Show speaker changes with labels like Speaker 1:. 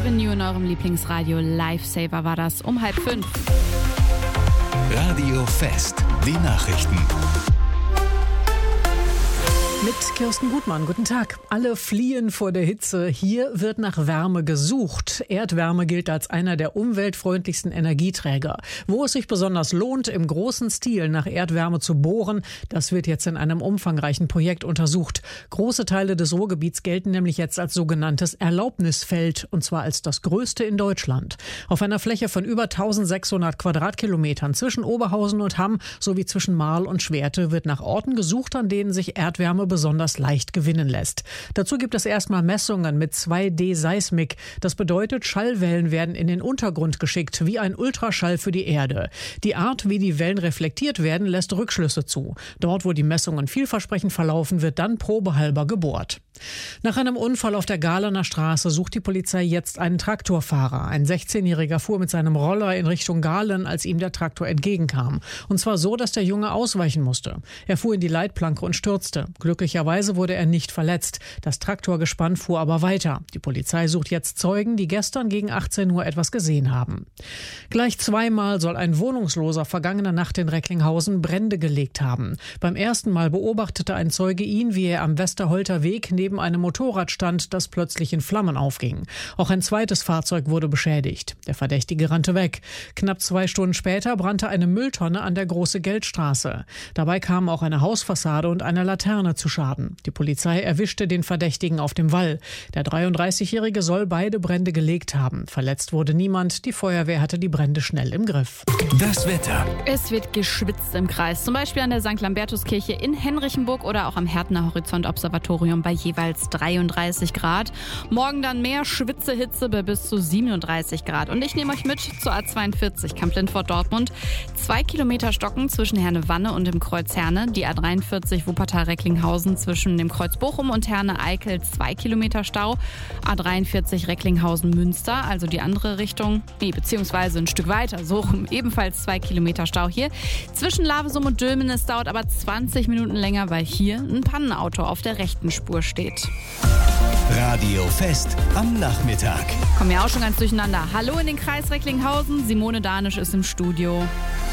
Speaker 1: Avenue in eurem Lieblingsradio. Lifesaver war das um 4:30.
Speaker 2: Radio Fest, die Nachrichten.
Speaker 3: Mit Kirsten Gutmann, guten Tag. Alle fliehen vor der Hitze. Hier wird nach Wärme gesucht. Erdwärme gilt als einer der umweltfreundlichsten Energieträger. Wo es sich besonders lohnt, im großen Stil nach Erdwärme zu bohren, das wird jetzt in einem umfangreichen Projekt untersucht. Große Teile des Ruhrgebiets gelten nämlich jetzt als sogenanntes Erlaubnisfeld, und zwar als das größte in Deutschland. Auf einer Fläche von über 1600 Quadratkilometern zwischen Oberhausen und Hamm sowie zwischen Marl und Schwerte wird nach Orten gesucht, an denen sich Erdwärme besonders leicht gewinnen lässt. Dazu gibt es erstmal Messungen mit 2D-Seismik. Das bedeutet, Schallwellen werden in den Untergrund geschickt, wie ein Ultraschall für die Erde. Die Art, wie die Wellen reflektiert werden, lässt Rückschlüsse zu. Dort, wo die Messungen vielversprechend verlaufen, wird dann probehalber gebohrt. Nach einem Unfall auf der Gahlener Straße sucht die Polizei jetzt einen Traktorfahrer. Ein 16-Jähriger fuhr mit seinem Roller in Richtung Gahlen, als ihm der Traktor entgegenkam. Und zwar so, dass der Junge ausweichen musste. Er fuhr in die Leitplanke und stürzte. Glücklicherweise wurde er nicht verletzt. Das Traktorgespann fuhr aber weiter. Die Polizei sucht jetzt Zeugen, die gestern gegen 18 Uhr etwas gesehen haben. Gleich zweimal soll ein Wohnungsloser vergangene Nacht in Recklinghausen Brände gelegt haben. Beim ersten Mal beobachtete ein Zeuge ihn, wie er am Westerholter Weg neben einem Motorrad stand, das plötzlich in Flammen aufging. Auch ein zweites Fahrzeug wurde beschädigt. Der Verdächtige rannte weg. Knapp 2 Stunden später brannte eine Mülltonne an der Große Geldstraße. Dabei kamen auch eine Hausfassade und eine Laterne zu Schaden. Die Polizei erwischte den Verdächtigen auf dem Wall. Der 33-Jährige soll beide Brände gelegt haben. Verletzt wurde niemand. Die Feuerwehr hatte die Brände schnell im Griff.
Speaker 2: Das Wetter.
Speaker 1: Es wird geschwitzt im Kreis. Zum Beispiel an der St. Lambertuskirche in Henrichenburg oder auch am Härtner Horizont-Observatorium bei jeweils 33 Grad. Morgen dann mehr Schwitzehitze bei bis zu 37 Grad. Und ich nehme euch mit zur A42 Kamp-Lindfort-Dortmund. 2 Kilometer Stocken zwischen Herne-Wanne und dem Kreuz Herne. Die A43 Wuppertal-Recklinghausen zwischen dem Kreuz Bochum und Herne-Eickel 2 Kilometer Stau. A43 Recklinghausen-Münster, also die andere Richtung. Beziehungsweise ein Stück weiter, so ebenfalls 2 Kilometer Stau hier. Zwischen Lavesum und Dülmen, es dauert aber 20 Minuten länger, weil hier ein Pannenauto auf der rechten Spur steht.
Speaker 2: Radio Fest am Nachmittag.
Speaker 1: Kommen ja auch schon ganz durcheinander. Hallo in den Kreis Recklinghausen. Simone Danisch ist im Studio.